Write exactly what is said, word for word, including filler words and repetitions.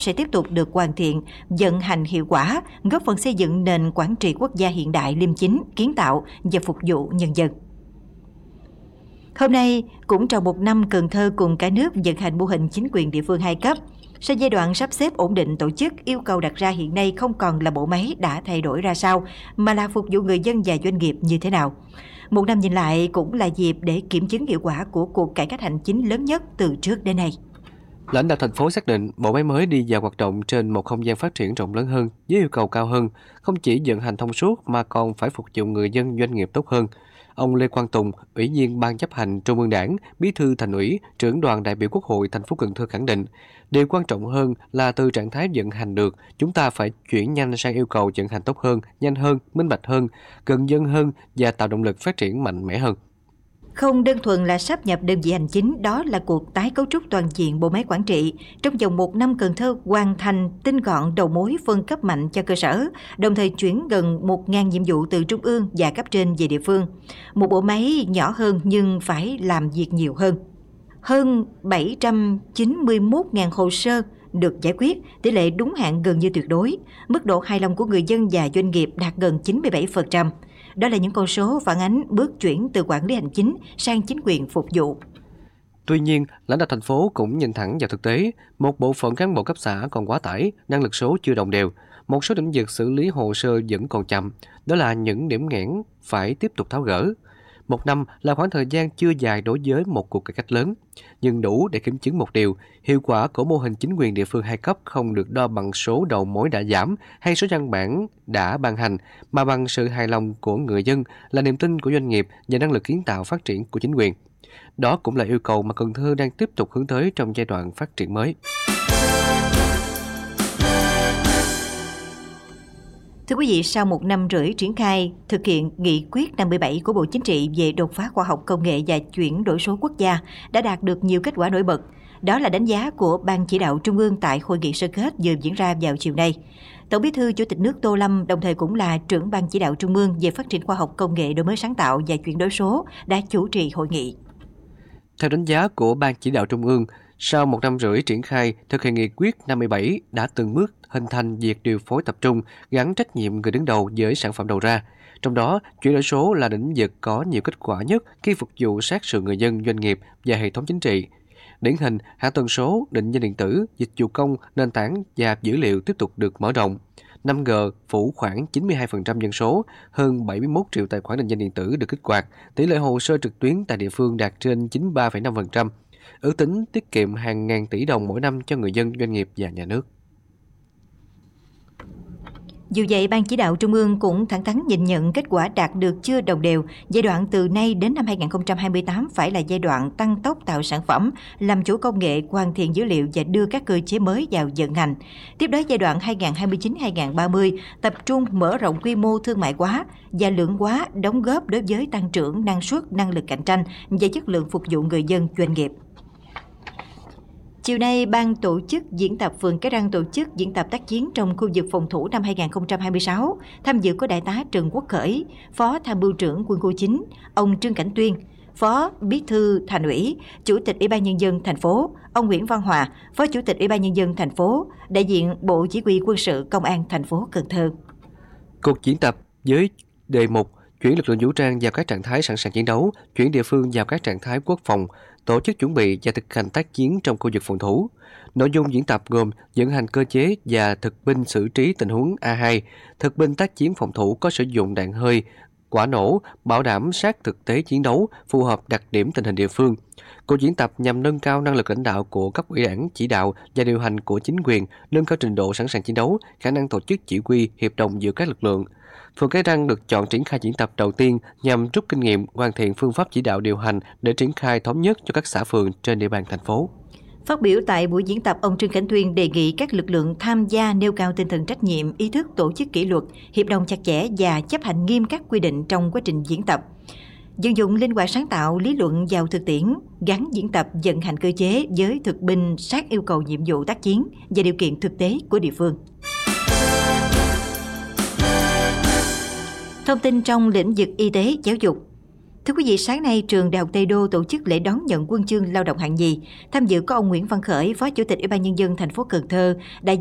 sẽ tiếp tục được hoàn thiện, vận hành hiệu quả, góp phần xây dựng nền quản trị quốc gia hiện đại, liêm chính, kiến tạo và phục vụ nhân dân. Hôm nay, cũng trong một năm Cần Thơ cùng cả nước vận hành mô hình chính quyền địa phương hai cấp, sau giai đoạn sắp xếp ổn định tổ chức, yêu cầu đặt ra hiện nay không còn là bộ máy đã thay đổi ra sao, mà là phục vụ người dân và doanh nghiệp như thế nào. Một năm nhìn lại cũng là dịp để kiểm chứng hiệu quả của cuộc cải cách hành chính lớn nhất từ trước đến nay. Lãnh đạo thành phố xác định bộ máy mới đi vào hoạt động trên một không gian phát triển rộng lớn hơn, với yêu cầu cao hơn, không chỉ vận hành thông suốt mà còn phải phục vụ người dân doanh nghiệp tốt hơn. Ông Lê Quang Tùng, Ủy viên Ban chấp hành Trung ương Đảng, Bí thư Thành ủy, Trưởng đoàn đại biểu Quốc hội thành phố Cần Thơ khẳng định, điều quan trọng hơn là từ trạng thái vận hành được, chúng ta phải chuyển nhanh sang yêu cầu vận hành tốt hơn, nhanh hơn, minh bạch hơn, gần dân hơn và tạo động lực phát triển mạnh mẽ hơn. Không đơn thuần là sáp nhập đơn vị hành chính, đó là cuộc tái cấu trúc toàn diện bộ máy quản trị. Trong vòng một năm, Cần Thơ hoàn thành tinh gọn đầu mối phân cấp mạnh cho cơ sở, đồng thời chuyển gần một nghìn nhiệm vụ từ trung ương và cấp trên về địa phương. Một bộ máy nhỏ hơn nhưng phải làm việc nhiều hơn. Hơn bảy trăm chín mươi mốt nghìn hồ sơ được giải quyết, tỷ lệ đúng hạn gần như tuyệt đối. Mức độ hài lòng của người dân và doanh nghiệp đạt gần chín mươi bảy phần trăm. Đó là những con số phản ánh bước chuyển từ quản lý hành chính sang chính quyền phục vụ. Tuy nhiên, lãnh đạo thành phố cũng nhìn thẳng vào thực tế, một bộ phận cán bộ cấp xã còn quá tải, năng lực số chưa đồng đều, một số lĩnh vực xử lý hồ sơ vẫn còn chậm, đó là những điểm nghẽn phải tiếp tục tháo gỡ. Một năm là khoảng thời gian chưa dài đối với một cuộc cải cách lớn, nhưng đủ để kiểm chứng một điều, hiệu quả của mô hình chính quyền địa phương hai cấp không được đo bằng số đầu mối đã giảm hay số văn bản đã ban hành, mà bằng sự hài lòng của người dân, là niềm tin của doanh nghiệp và năng lực kiến tạo phát triển của chính quyền. Đó cũng là yêu cầu mà Cần Thơ đang tiếp tục hướng tới trong giai đoạn phát triển mới. Thưa quý vị, sau một năm rưỡi triển khai thực hiện nghị quyết năm mươi bảy của Bộ Chính trị về đột phá khoa học công nghệ và chuyển đổi số quốc gia đã đạt được nhiều kết quả nổi bật. Đó là đánh giá của Ban Chỉ đạo Trung ương tại hội nghị sơ kết vừa diễn ra vào chiều nay. Tổng Bí thư Chủ tịch nước Tô Lâm, đồng thời cũng là trưởng Ban Chỉ đạo Trung ương về phát triển khoa học công nghệ, đổi mới sáng tạo và chuyển đổi số, đã chủ trì hội nghị. Theo đánh giá của Ban Chỉ đạo Trung ương, sau một năm rưỡi triển khai, thực hiện nghị quyết năm mươi bảy đã từng bước hình thành việc điều phối tập trung, gắn trách nhiệm người đứng đầu với sản phẩm đầu ra. Trong đó, chuyển đổi số là lĩnh vực có nhiều kết quả nhất khi phục vụ sát sườn người dân, doanh nghiệp và hệ thống chính trị. Điển hình, hạ tầng số, định danh điện tử, dịch vụ công, nền tảng và dữ liệu tiếp tục được mở rộng. năm G phủ khoảng chín mươi hai phần trăm dân số, hơn bảy mươi mốt triệu tài khoản định danh điện tử được kích hoạt, tỷ lệ hồ sơ trực tuyến tại địa phương đạt trên chín mươi ba phẩy năm phần trăm. Ước tính tiết kiệm hàng ngàn tỷ đồng mỗi năm cho người dân, doanh nghiệp và nhà nước. Dù vậy, Ban Chỉ đạo Trung ương cũng thẳng thắn nhìn nhận kết quả đạt được chưa đồng đều. Giai đoạn từ nay đến năm hai nghìn không trăm hai mươi tám phải là giai đoạn tăng tốc tạo sản phẩm, làm chủ công nghệ, hoàn thiện dữ liệu và đưa các cơ chế mới vào vận hành. Tiếp đó, giai đoạn hai nghìn không trăm hai mươi chín đến hai nghìn không trăm ba mươi tập trung mở rộng quy mô thương mại hóa và lượng hóa, đóng góp đối với tăng trưởng năng suất, năng lực cạnh tranh và chất lượng phục vụ người dân, doanh nghiệp. Chiều nay, Ban tổ chức diễn tập phường Cái Răng tổ chức diễn tập tác chiến trong khu vực phòng thủ năm hai nghìn không trăm hai mươi sáu. Tham dự có Đại tá Trần Quốc Khởi, Phó Tham mưu trưởng Quân khu chín, ông Trương Cảnh Tuyên, Phó Bí thư Thành ủy, Chủ tịch Ủy ban Nhân dân thành phố, ông Nguyễn Văn Hòa, Phó Chủ tịch Ủy ban Nhân dân thành phố, đại diện Bộ Chỉ huy Quân sự Công an thành phố Cần Thơ. Cuộc diễn tập với đề mục chuyển lực lượng vũ trang vào các trạng thái sẵn sàng chiến đấu, chuyển địa phương vào các trạng thái quốc phòng, tổ chức chuẩn bị và thực hành tác chiến trong khu vực phòng thủ. Nội dung diễn tập gồm vận hành cơ chế và thực binh xử trí tình huống A hai, thực binh tác chiến phòng thủ có sử dụng đạn hơi, quả nổ, bảo đảm sát thực tế chiến đấu, phù hợp đặc điểm tình hình địa phương. Cuộc diễn tập nhằm nâng cao năng lực lãnh đạo của cấp ủy đảng, chỉ đạo và điều hành của chính quyền, nâng cao trình độ sẵn sàng chiến đấu, khả năng tổ chức chỉ huy, hiệp đồng giữa các lực lượng. Phường Cái Răng được chọn triển khai diễn tập đầu tiên nhằm rút kinh nghiệm, hoàn thiện phương pháp chỉ đạo điều hành để triển khai thống nhất cho các xã phường trên địa bàn thành phố. Phát biểu tại buổi diễn tập, ông Trương Cảnh Tuyên đề nghị các lực lượng tham gia nêu cao tinh thần trách nhiệm, ý thức tổ chức kỷ luật, hiệp đồng chặt chẽ và chấp hành nghiêm các quy định trong quá trình diễn tập. Vận dụng linh hoạt sáng tạo, lý luận vào thực tiễn, gắn diễn tập vận hành cơ chế với thực binh sát yêu cầu nhiệm vụ tác chiến và điều kiện thực tế của địa phương. Thông tin trong lĩnh vực y tế, giáo dục. Thưa quý vị, sáng nay, trường Đại học Tây Đô tổ chức lễ đón nhận huân chương lao động hạng nhì. Tham dự có ông Nguyễn Văn Khởi, Phó Chủ tịch Ủy ban Nhân dân thành phố Cần Thơ, đại